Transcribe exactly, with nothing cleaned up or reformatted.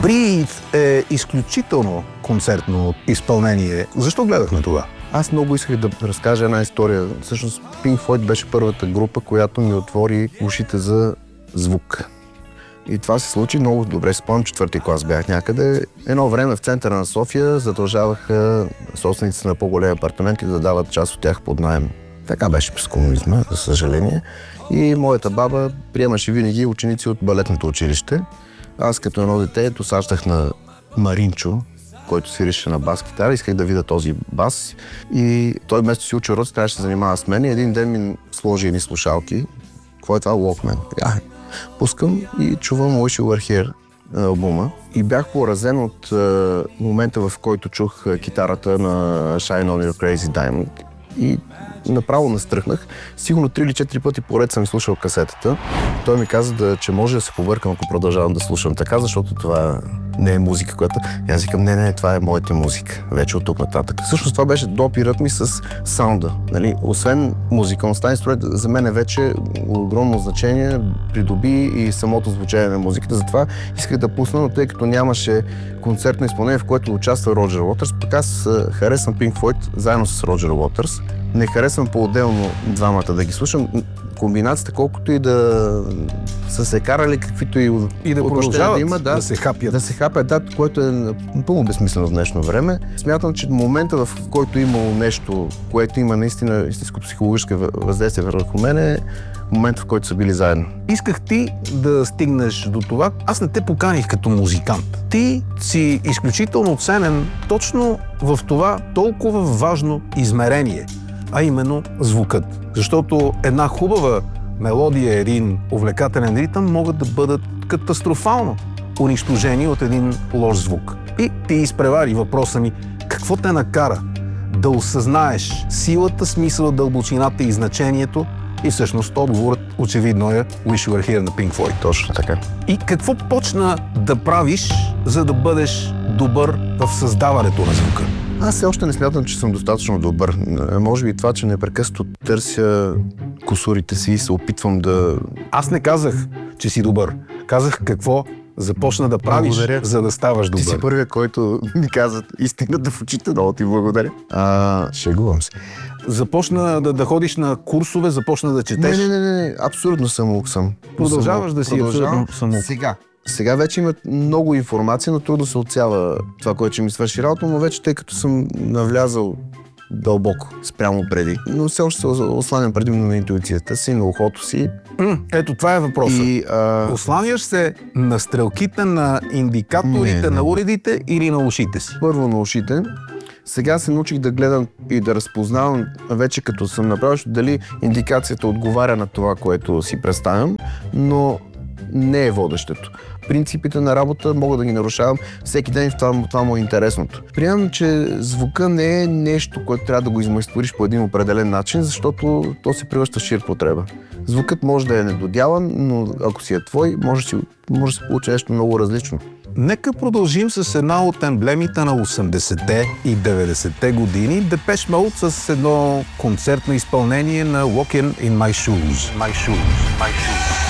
Breathe е изключително концертно изпълнение. Защо гледахме това? Аз много исках да разкажа една история. Всъщност Pink Floyd беше първата група, която ми отвори ушите за звук. И това се случи много добре. Спомням, четвърти клас бях някъде. Едно време в центъра на София задължаваха собствениците на по-големи апартаменти да дават част от тях под наем. Така беше през комунизма, за съжаление. И моята баба приемаше винаги ученици от балетното училище. Аз като едно дете досаждах на Маринчо, който свирише на бас-китара, исках да видя този бас. И той вместо си учи уроци, трябваше да се занимава с мен. И един ден ми сложи едни слушалки. Какво е това? Walkman. Я, пускам и чувам Wish You Were Here албума. И бях поразен от е, момента, в който чух китарата на Shine On Your Crazy Diamond. И направо настръхнах. Сигурно три или четири пъти поред съм слушал касетата. Той ми каза, да, че може да се побъркам, ако продължавам да слушам така, защото това не е музика, която... И аз викам, не, не, това е моята музика, вече от тук нататък. Всъщност това беше допирът ми с саунда. Нали? Освен музикалността, инструмент за мен е вече огромно значение, придоби и самото звучение на музиката. Затова исках да пусна, но тъй като нямаше концертно изпълнение, в което участва Роджер Уотърс, пък аз харесвам Pink Floyd заедно с Роджер Уотърс. Не харесвам по-отделно двамата да ги слушам. Комбинацията, колкото и да са се карали, каквито и, и да продължават да, има, да, да се хапят. Да се хапят, да, което е напълно безсмислено в днешно време. Смятам, че момента, в който имало нещо, което има наистина истинско психологическо въздействие върху мен, е момента, в който са били заедно. Исках ти да стигнеш до това. Аз не те поканих като музикант. Ти си изключително ценен точно в това толкова важно измерение, а именно звукът. Защото една хубава мелодия, един увлекателен ритъм могат да бъдат катастрофално унищожени от един лош звук. И ти изпревари въпроса ми, какво те накара да осъзнаеш силата, смисъла, дълбочината и значението, и всъщност отговорът очевидно е Wish You Were Here на Pink Floyd. Точно така. И какво почна да правиш, за да бъдеш добър в създаването на звука? Аз все още не смятам, че съм достатъчно добър. Може би това, че непрекъснато търся кусурите си и се опитвам да... Аз не казах, че си добър. Казах какво започна да правиш, благодаря, за да ставаш добър. Ти си първия, който ми каза истината в очите. Много ти благодаря. А, шегувам се. Започна да, да ходиш на курсове, започна да четеш. Не, не, не, не. Абсолютно самоук съм. Продължаваш да си абсолютно самоук. Сега. Сега вече има много информация, но трудно се отсява това, което ще ми свърши работа, но вече, тъй като съм навлязал дълбоко спрямо преди. Но все още се осланям предимно на интуицията си, на ухото си. М, ето, това е въпросът. И, а... Осланяш се на стрелките, на индикаторите, не, не. на уредите или на ушите си? Първо на ушите. Сега се научих да гледам и да разпознавам, вече като съм направил, дали индикацията отговаря на това, което си представям, но не е водещето. Принципите на работа мога да ги нарушавам всеки ден и това, това му е интересното. Приемам, че звука не е нещо, което трябва да го измайсториш по един определен начин, защото то се превръща в шир потреба. Звукът може да е недодялан, но ако си е твой, може, може да се получи нещо много различно. Нека продължим с една от емблемите на осемдесетте и деветдесетте години, Depeche Mode с едно концертно изпълнение на Walking in My Shoes. My Shoes. My Shoes.